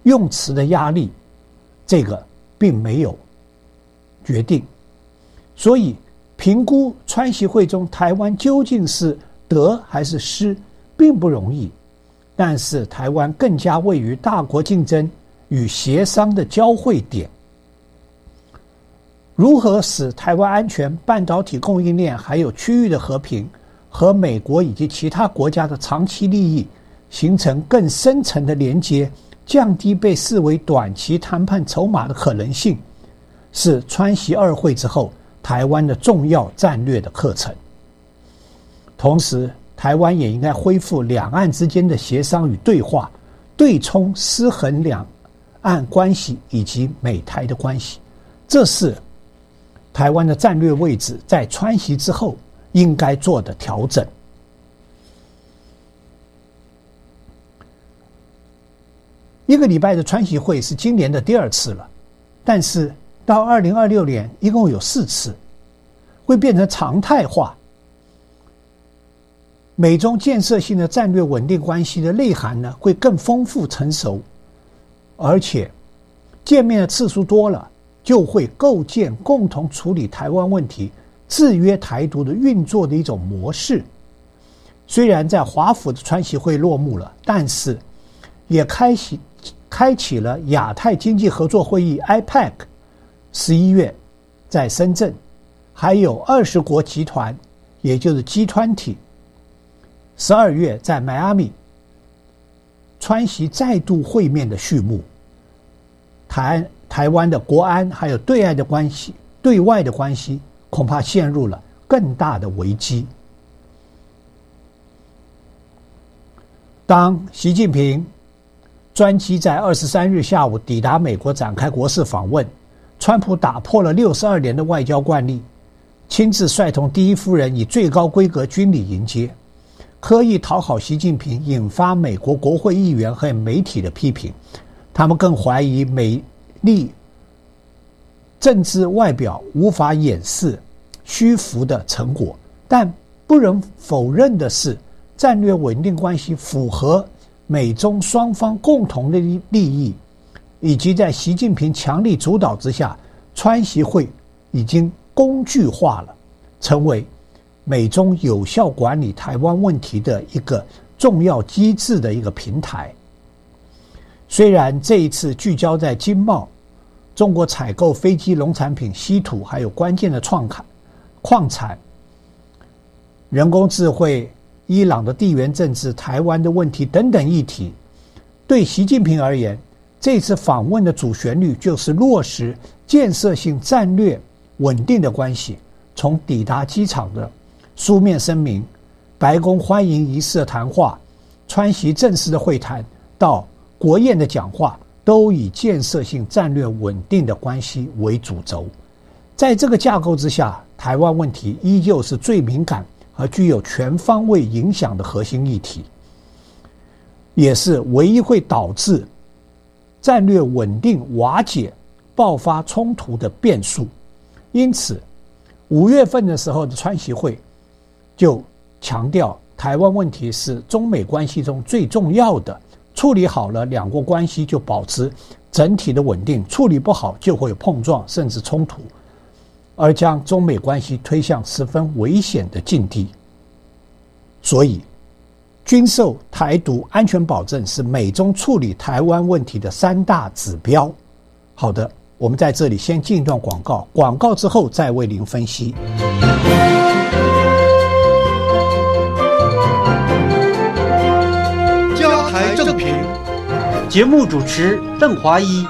用词的压力，这个并没有决定。所以评估川习会中台湾究竟是得还是失并不容易，但是台湾更加位于大国竞争与协商的交汇点。如何使台湾安全、半导体供应链还有区域的和平和美国以及其他国家的长期利益形成更深层的连结，降低被视为短期谈判筹码的可能性，是川习二会之后台湾的重要战略的课程。同时，台湾也应该恢复两岸之间的协商与对话，对冲失衡两岸关系以及美台的关系，这是台湾的战略位置在川习之后应该做的调整。一个礼拜的川习会是今年的第2次了，但是到2026年一共有4次，会变成常态化。美中建设性的战略稳定关系的内涵呢，会更丰富成熟，而且见面的次数多了，就会构建共同处理台湾问题、制约台独的运作的一种模式。虽然在华府的川习会落幕了，但是也开启了亚太经济合作会议 IPEC 11月在深圳，还有20国集团，也就是 G20 12月在迈阿密，川习再度会面的序幕。台湾的国安还有对外的关系恐怕陷入了更大的危机。当习近平专机在23日下午抵达美国展开国事访问，川普打破了62年的外交惯例，亲自率同第一夫人以最高规格军礼迎接，刻意讨好习近平，引发美国国会议员和媒体的批评。他们更怀疑美丽政治外表无法掩饰虚浮的成果，但不能否认的是，战略稳定关系符合美中双方共同的利益，以及在习近平强力主导之下，川习会已经工具化了，成为美中有效管理台湾问题的一个重要机制的一个平台。虽然这一次聚焦在经贸、中国采购飞机、农产品、稀土，还有关键的矿产、人工智慧、伊朗的地缘政治、台湾的问题等等议题，对习近平而言，这次访问的主旋律就是落实建设性战略稳定的关系。从抵达机场的书面声明、白宫欢迎仪式的谈话、川习正式的会谈，到国宴的讲话，都以建设性战略稳定的关系为主轴。在这个架构之下，台湾问题依旧是最敏感而具有全方位影响的核心议题，也是唯一会导致战略稳定瓦解、爆发冲突的变数。因此5月份的时候的川习会就强调，台湾问题是中美关系中最重要的，处理好了，两国关系就保持整体的稳定，处理不好就会有碰撞甚至冲突，而将中美关系推向十分危险的境地。所以军售、台独、安全保证是美中处理台湾问题的3大指标。好的，我们在这里先进一段广告，广告之后再为您分析。 加台正评， 节目主持邓华一。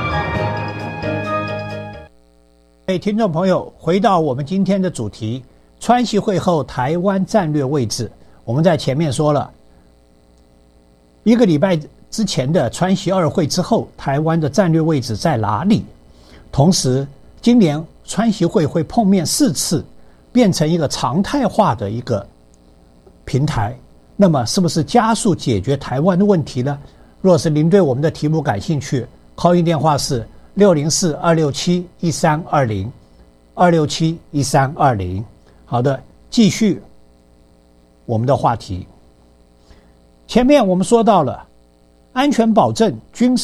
听众朋友，回到我们今天的主题，川习会后台湾战略位置。我们在前面说了，一个礼拜之前的川习二会之后，台湾的战略位置在哪里？同时，今年川习会会碰面4次，变成一个常态化的一个平台。那么，是不是加速解决台湾的问题呢？若是您对我们的题目感兴趣，call in电话是604-267-1320 267-1320。好的，继续我们的话题。前面我们说到了安全保证、军